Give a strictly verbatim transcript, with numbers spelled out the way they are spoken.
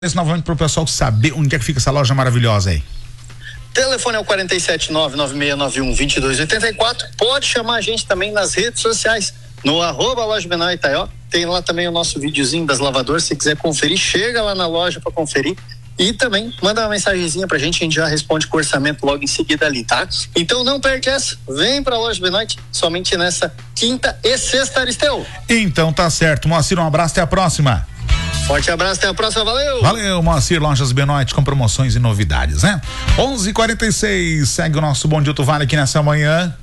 Esse novamente para o pessoal saber onde é que fica essa loja maravilhosa aí. Telefone é o quatro sete nove nove seis nove um dois dois oito quatro. Pode chamar a gente também nas redes sociais, no arroba loja Menor Itaió. Tem lá também o nosso videozinho das lavadoras. Se quiser conferir, chega lá na loja para conferir. E também manda uma mensagenzinha pra gente, a gente já responde com o orçamento logo em seguida ali, tá? Então não perde essa, vem pra loja Benoit somente nessa quinta e sexta, Aristeu. Então tá certo, Moacir, um abraço, até a próxima. Forte abraço, até a próxima, valeu! Valeu, Moacir, Lojas Benoit com promoções e novidades, né? onze e quarenta e seis, segue o nosso Bom Dia Tu Vale aqui nessa manhã.